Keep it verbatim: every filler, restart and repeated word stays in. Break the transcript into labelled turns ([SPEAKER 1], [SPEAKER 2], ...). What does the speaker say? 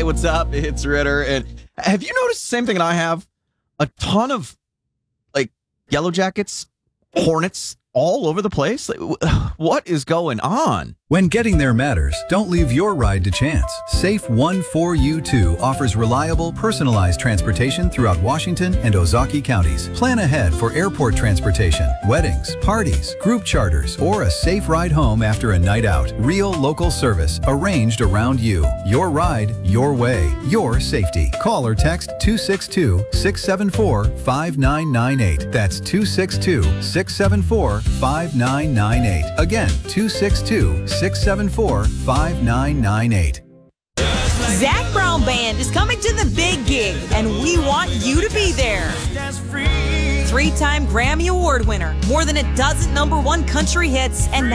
[SPEAKER 1] Hey, what's up? It's Ritter. And have you noticed the same thing that I have? A ton of like Yellow Jackets, Hornets all over the place. Like, what is going on?
[SPEAKER 2] When getting there matters, don't leave your ride to chance. Safe one four U two offers reliable, personalized transportation throughout Washington and Ozaukee counties. Plan ahead for airport transportation, weddings, parties, group charters, or a safe ride home after a night out. Real local service arranged around you. Your ride, your way, your safety. Call or text two six two, six seven four, five nine nine eight. That's two six two, six seven four, five nine nine eight. Again, two six two, six seven four, five nine nine eight.
[SPEAKER 3] Zac Brown Band is coming to the big gig, and we want you to be there. Three-time Grammy Award winner, more than a dozen number one country hits, and